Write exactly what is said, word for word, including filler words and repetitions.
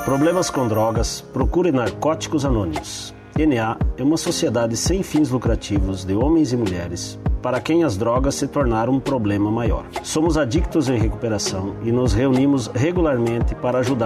Problemas com drogas? Procure Narcóticos Anônimos. N A é uma sociedade sem fins lucrativos de homens e mulheres para quem as drogas se tornaram um problema maior. Somos adictos em recuperação e nos reunimos regularmente para ajudar